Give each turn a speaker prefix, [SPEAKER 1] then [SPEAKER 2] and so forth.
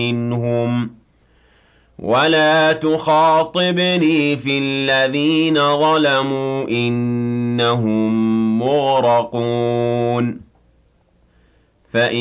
[SPEAKER 1] منهم ولا تخاطبني في الذين ظلموا إنهم مغرقون فإن